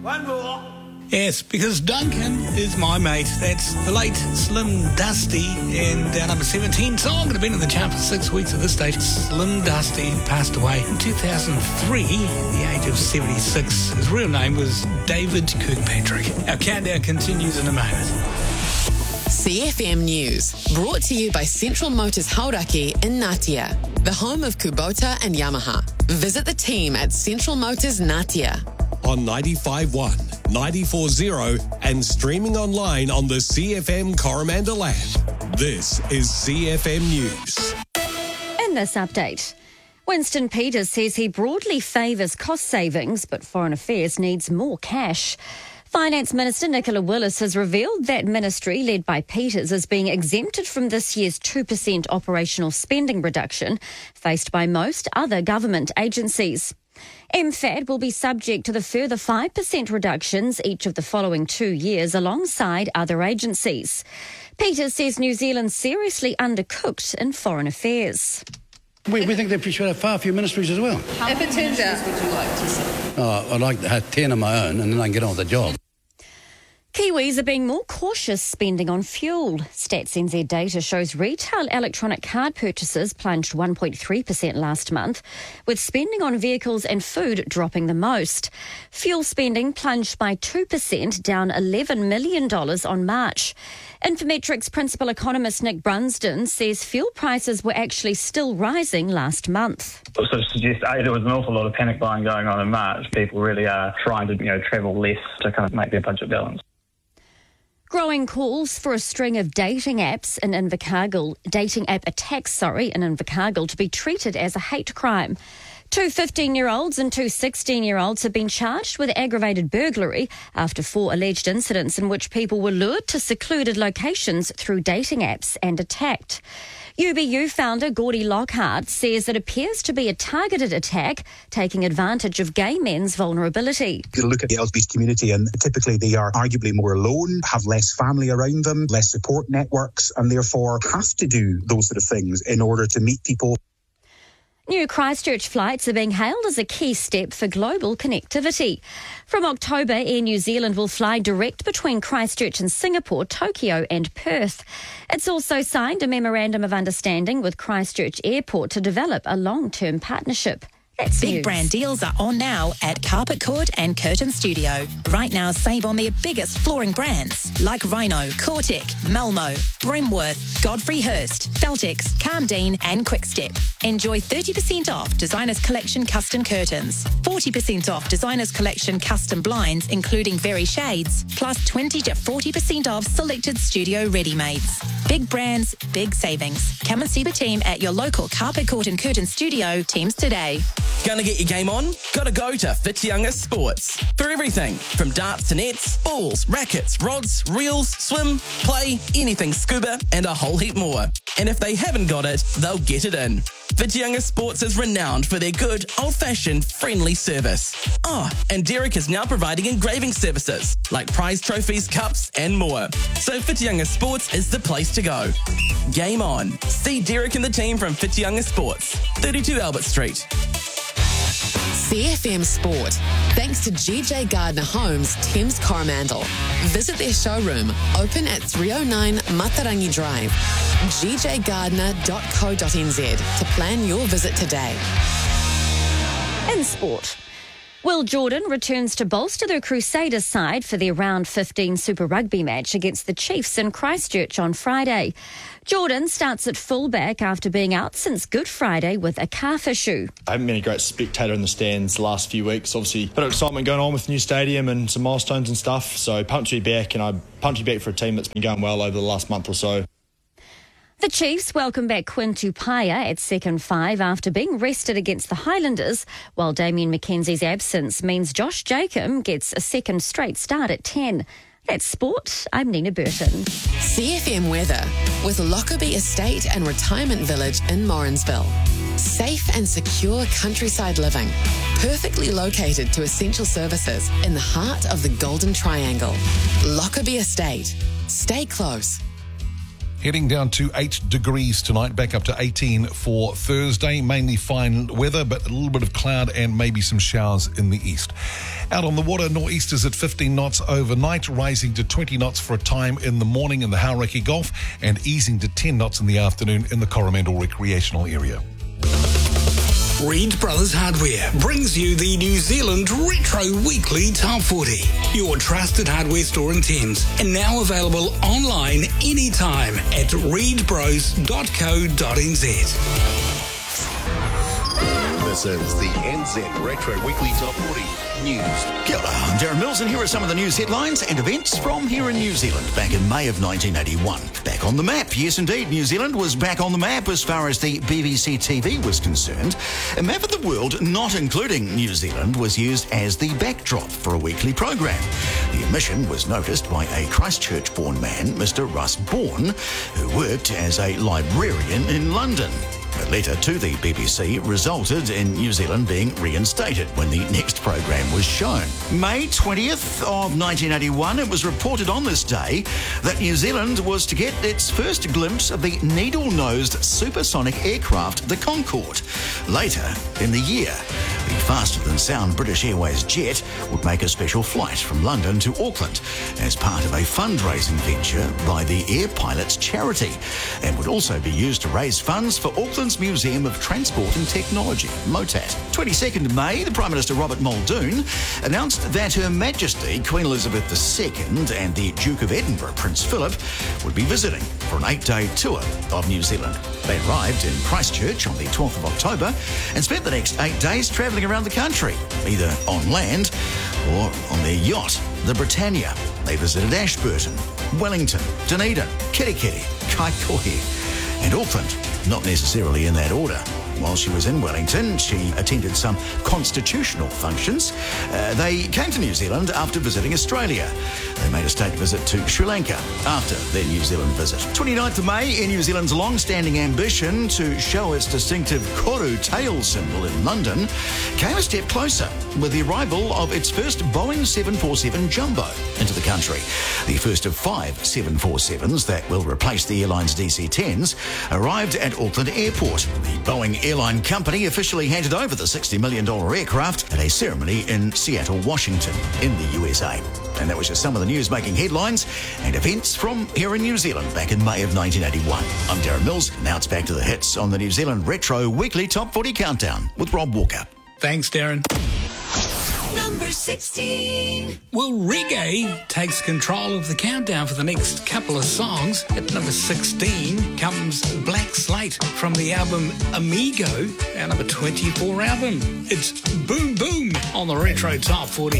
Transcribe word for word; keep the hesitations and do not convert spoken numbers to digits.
One more. Yes, because Duncan is my mate. That's the late Slim Dusty, and our number seventeen song that had been in the chart for six weeks at this stage. Slim Dusty passed away in two thousand three at the age of seventy-six. His real name was David Kirkpatrick. Our countdown continues in a moment. C F M News, brought to you by Central Motors Hauraki in Ngatea, the home of Kubota and Yamaha. Visit the team at Central Motors Ngatea. On ninety-five point one, ninety-four point zero and streaming online on the C F M Coromandel app. This is C F M News. In this update, Winston Peters says he broadly favours cost savings, but Foreign Affairs needs more cash. Finance Minister Nicola Willis has revealed that ministry, led by Peters, is being exempted from this year's two percent operational spending reduction faced by most other government agencies. M F A D will be subject to the further five percent reductions each of the following two years alongside other agencies. Peters says New Zealand's seriously undercooked in foreign affairs. We, we think they should have far fewer ministries as well. How if it turns out, would you like to see? Oh, I'd like to have ten of my own and then I can get on with the job. Kiwis are being more cautious spending on fuel. Stats N Z data shows retail electronic card purchases plunged one point three percent last month, with spending on vehicles and food dropping the most. Fuel spending plunged by two percent, down eleven million dollars on March. Infometrics principal economist Nick Brunsden says fuel prices were actually still rising last month. It sort of suggests, A, there was an awful lot of panic buying going on in March. People really are trying to, you know, travel less to kind of make their budget balance. Growing calls for a string of dating apps in Invercargill, dating app attacks, sorry, in Invercargill to be treated as a hate crime. Two fifteen-year-olds and two sixteen-year-olds have been charged with aggravated burglary after four alleged incidents in which people were lured to secluded locations through dating apps and attacked. U B U founder Gordy Lockhart says it appears to be a targeted attack, taking advantage of gay men's vulnerability. You look at the L G B T community and typically they are arguably more alone, have less family around them, less support networks, and therefore have to do those sort of things in order to meet people. New Christchurch flights are being hailed as a key step for global connectivity. From October, Air New Zealand will fly direct between Christchurch and Singapore, Tokyo and Perth. It's also signed a memorandum of understanding with Christchurch Airport to develop a long-term partnership. That's Big news. brand deals are on now at Carpet Court and Curtain Studio. Right now, save on their biggest flooring brands like Rhino, Cortec, Malmo, Brimworth, Godfrey Hirst, Feltex, Calmdean and Quickstep. Enjoy thirty percent off Designers Collection custom curtains, forty percent off Designers Collection custom blinds including Very Shades, plus twenty to forty percent off selected studio ready-mades. Big brands, big savings. Come and see the team at your local Carpet Court and Curtain Studio teams today. Gonna get your game on? Gotta go to Whitianga Sports. For everything from darts to nets, balls, rackets, rods, reels, swim, play, anything scuba, and a whole heap more. And if they haven't got it, they'll get it in. Whitianga Sports is renowned for their good, old-fashioned, friendly service. Oh, and Derek is now providing engraving services, like prize trophies, cups, and more. So Whitianga Sports is the place to go. Game on. See Derek and the team from Whitianga Sports, thirty-two Albert Street. C F M Sport, thanks to G J Gardner Homes, Thames Coromandel. Visit their showroom, open at three oh nine Matarangi Drive, g j gardner dot co dot n z to plan your visit today. In sport, Will Jordan returns to bolster the Crusaders side for their round fifteen Super Rugby match against the Chiefs in Christchurch on Friday. Jordan starts at fullback after being out since Good Friday with a calf issue. I haven't been a great spectator in the stands the last few weeks. Obviously, a bit of excitement going on with the new stadium and some milestones and stuff. So pumped to be back, and I'm pumped to be back for a team that's been going well over the last month or so. The Chiefs welcome back Quinn Tupaia at second five after being rested against the Highlanders, while Damien McKenzie's absence means Josh Jacob gets a second straight start at ten. That's sport. I'm Nina Burton. C F M weather with Lockerbie Estate and Retirement Village in Morrinsville. Safe and secure countryside living, perfectly located to essential services in the heart of the Golden Triangle. Lockerbie Estate. Stay close. Heading down to eight degrees tonight, back up to eighteen for Thursday. Mainly fine weather, but a little bit of cloud and maybe some showers in the east. Out on the water, nor'easters at fifteen knots overnight, rising to twenty knots for a time in the morning in the Hauraki Gulf and easing to ten knots in the afternoon in the Coromandel recreational area. Reed Brothers Hardware brings you the New Zealand Retro Weekly Top forty, your trusted hardware store in Thames, and now available online anytime at reed bros dot co dot n z. This is the N Z Retro Weekly Top forty News. Kia ora, I'm Darren Mills, and here are some of the news headlines and events from here in New Zealand back in May of nineteen eighty-one. Back on the map, yes indeed, New Zealand was back on the map as far as the B B C T V was concerned. A map of the world, not including New Zealand, was used as the backdrop for a weekly program. The omission was noticed by a Christchurch-born man, Mister Russ Bourne, who worked as a librarian in London. A letter to the B B C resulted in New Zealand being reinstated when the next program was shown. May twentieth of nineteen eighty-one, it was reported on this day that New Zealand was to get its first glimpse of the needle-nosed supersonic aircraft, the Concorde. Later in the year, the faster-than-sound British Airways jet would make a special flight from London to Auckland as part of a fundraising venture by the Air Pilots Charity, and would also be used to raise funds for Auckland's Museum of Transport and Technology, MOTAT. twenty-second of May, the Prime Minister Robert Muldoon announced that Her Majesty Queen Elizabeth the Second and the Duke of Edinburgh, Prince Philip, would be visiting for an eight-day tour of New Zealand. They arrived in Christchurch on the twelfth of October and spent the next eight days travelling around the country, either on land or on their yacht, the Britannia. They visited Ashburton, Wellington, Dunedin, Kirikiri, Kaikohe and Auckland, not necessarily in that order. While she was in Wellington, she attended some constitutional functions. Uh, they came to New Zealand after visiting Australia. They made a state visit to Sri Lanka after their New Zealand visit. twenty-ninth of May, in New Zealand's long-standing ambition to show its distinctive koru tail symbol in London, came a step closer with the arrival of its first Boeing seven forty-seven Jumbo into the country. The first of five seven forty-sevens that will replace the airline's D C tens arrived at Auckland Airport. The Boeing Airline Company officially handed over the sixty million dollars aircraft at a ceremony in Seattle, Washington, in the U S A. And that was just some of the news making headlines and events from here in New Zealand back in May of nineteen eighty-one. I'm Darren Mills. Now it's back to the hits on the New Zealand Retro Weekly Top forty Countdown with Rob Walker. Thanks, Darren. Number sixteen. Well, reggae takes control of the countdown for the next couple of songs. At number sixteen comes Black Slate from the album Amigo, our number twenty-four album. It's Boom Boom on the Retro Top forty.